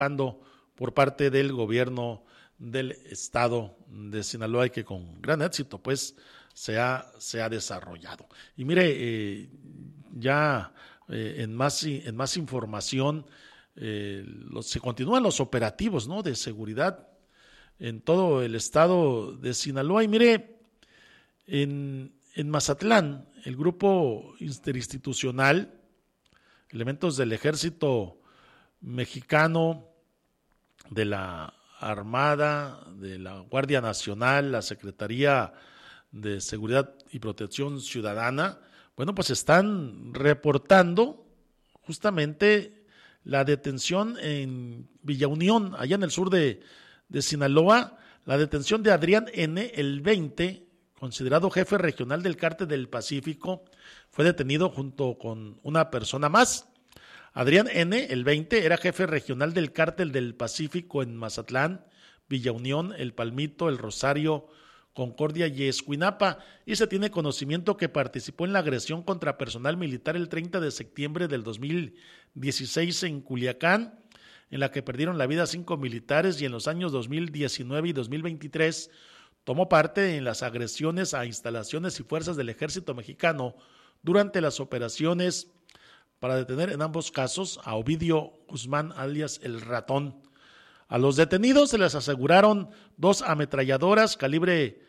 por parte del gobierno del estado de Sinaloa y que con gran éxito pues se ha desarrollado. Y mire, en más información, se continúan los operativos, ¿no?, de seguridad en todo el estado de Sinaloa. Y mire, en Mazatlán, el grupo interinstitucional, elementos del ejército mexicano, de la Armada, de la Guardia Nacional, la Secretaría de Seguridad y Protección Ciudadana, bueno, pues están reportando justamente la detención en Villa Unión, allá en el sur de Sinaloa, la detención de Adrián N., el 20, considerado jefe regional del Cártel del Pacífico, fue detenido junto con una persona más. Adrián N., el 20, era jefe regional del Cártel del Pacífico en Mazatlán, Villa Unión, El Palmito, El Rosario, Concordia y Escuinapa, y se tiene conocimiento que participó en la agresión contra personal militar el 30 de septiembre del 2016 en Culiacán, en la que perdieron la vida 5 militares, y en los años 2019 y 2023 tomó parte en las agresiones a instalaciones y fuerzas del ejército mexicano durante las operaciones para detener en ambos casos a Ovidio Guzmán, alias El Ratón. A los detenidos se les aseguraron 2 ametralladoras calibre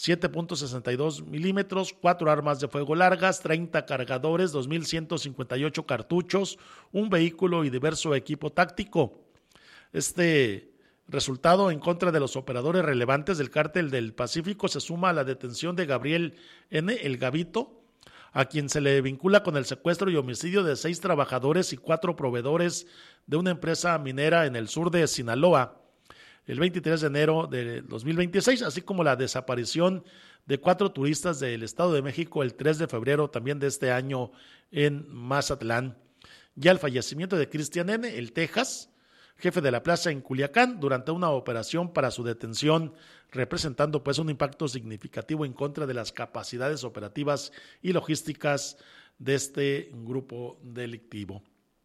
7.62 milímetros, 4 armas de fuego largas, 30 cargadores, 2.158 cartuchos, un vehículo y diverso equipo táctico. Este resultado en contra de los operadores relevantes del Cártel del Pacífico se suma a la detención de Gabriel N., el Gabito, a quien se le vincula con el secuestro y homicidio de 6 trabajadores y 4 proveedores de una empresa minera en el sur de Sinaloa el 23 de enero de 2026, así como la desaparición de 4 turistas del Estado de México el 3 de febrero también de este año en Mazatlán. Ya el fallecimiento de Cristian N., el Texas, jefe de la plaza en Culiacán, durante una operación para su detención, representando pues un impacto significativo en contra de las capacidades operativas y logísticas de este grupo delictivo.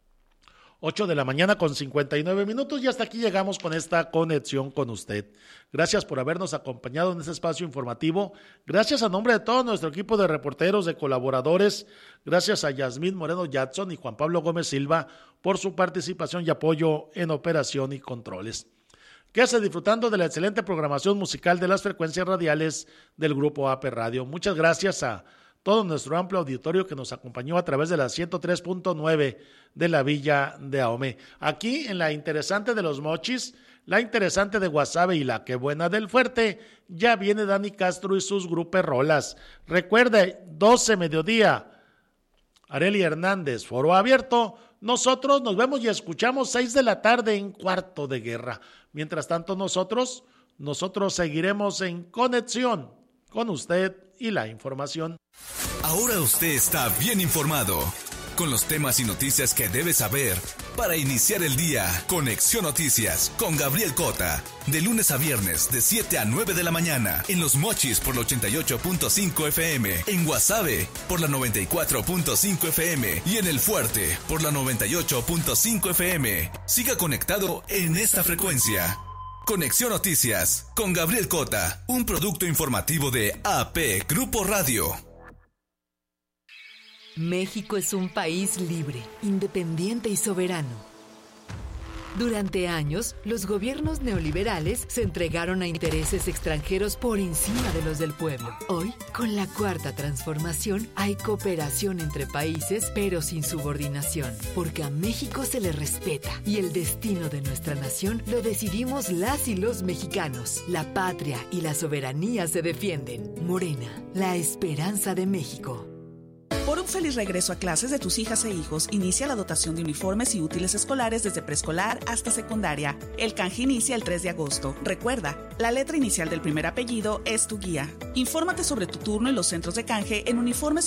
8 de la mañana con 59 minutos y hasta aquí llegamos con esta conexión con usted. Gracias por habernos acompañado en este espacio informativo. Gracias a nombre de todo nuestro equipo de reporteros, de colaboradores. Gracias a Yasmín Moreno Jackson y Juan Pablo Gómez Silva por su participación y apoyo en operación y controles. Quédese disfrutando de la excelente programación musical de las frecuencias radiales del Grupo AP Radio. Muchas gracias a todo nuestro amplio auditorio que nos acompañó a través de la 103.9 de la Villa de Ahome. Aquí en la interesante de Los Mochis, la interesante de Guasave y la que buena del Fuerte, ya viene Dani Castro y sus gruperrolas. Recuerde, 12 mediodía, Areli Hernández, Foro Abierto. Nosotros nos vemos y escuchamos 6 de la tarde en Cuarto de Guerra. Mientras tanto nosotros seguiremos en conexión con usted y la información. Ahora usted está bien informado con los temas y noticias que debe saber para iniciar el día. Conexión Noticias con Gabriel Cota, de lunes a viernes de 7 a 9 de la mañana en Los Mochis por la 88.5 FM, en Guasave por la 94.5 FM y en El Fuerte por la 98.5 FM. Siga conectado en esta frecuencia. Conexión Noticias con Gabriel Cota, un producto informativo de AP Grupo Radio. México es un país libre, independiente y soberano. Durante años, los gobiernos neoliberales se entregaron a intereses extranjeros por encima de los del pueblo. Hoy, con la Cuarta Transformación, hay cooperación entre países, pero sin subordinación, porque a México se le respeta y el destino de nuestra nación lo decidimos las y los mexicanos. La patria y la soberanía se defienden. Morena, la esperanza de México. Por un feliz regreso a clases de tus hijas e hijos, inicia la dotación de uniformes y útiles escolares desde preescolar hasta secundaria. El canje inicia el 3 de agosto. Recuerda, la letra inicial del primer apellido es tu guía. Infórmate sobre tu turno en los centros de canje en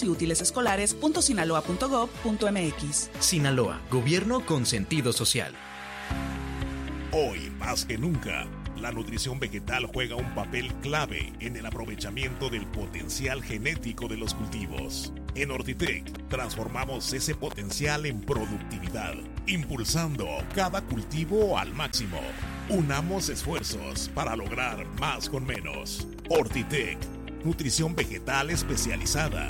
uniformesyútilesescolares.sinaloa.gov.mx. Sinaloa, gobierno con sentido social. Hoy, más que nunca, la nutrición vegetal juega un papel clave en el aprovechamiento del potencial genético de los cultivos. En Ortitec transformamos ese potencial en productividad, impulsando cada cultivo al máximo. Unamos esfuerzos para lograr más con menos. Ortitec, nutrición vegetal especializada.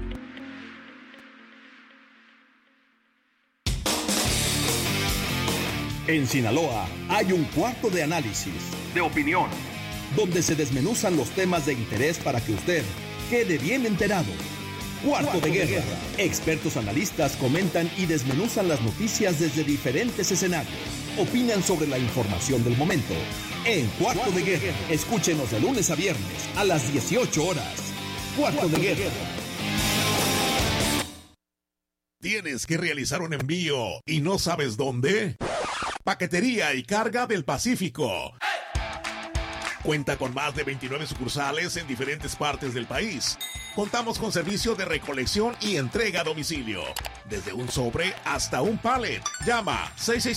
En Sinaloa hay un cuarto de análisis, de opinión, donde se desmenuzan los temas de interés para que usted quede bien enterado. Cuarto de Guerra. Expertos analistas comentan y desmenuzan las noticias desde diferentes escenarios. Opinan sobre la información del momento. En Cuarto de Guerra, escúchenos de lunes a viernes a las 18 horas. Cuarto de Guerra. ¿Tienes que realizar un envío y no sabes dónde? Paquetería y Carga del Pacífico. Cuenta con más de 29 sucursales en diferentes partes del país. Contamos con servicio de recolección y entrega a domicilio. Desde un sobre hasta un pallet. Llama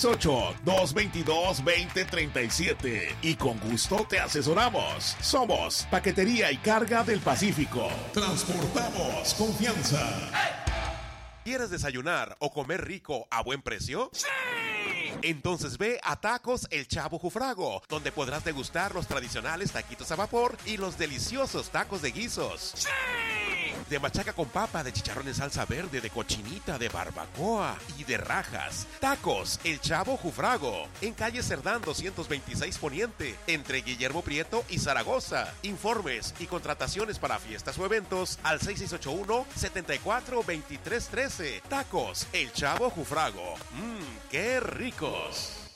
668-222-2037 y con gusto te asesoramos. Somos Paquetería y Carga del Pacífico. Transportamos confianza. ¿Quieres desayunar o comer rico a buen precio? ¡Sí! Entonces ve a Tacos El Chavo Jufrago, donde podrás degustar los tradicionales taquitos a vapor y los deliciosos tacos de guisos. ¡Sí! De machaca con papa, de chicharrón en salsa verde, de cochinita, de barbacoa y de rajas. Tacos El Chavo Jufrago, en calle Cerdán 226 Poniente, entre Guillermo Prieto y Zaragoza. Informes y contrataciones para fiestas o eventos al 6681-742313. Tacos El Chavo Jufrago. ¡Qué ricos!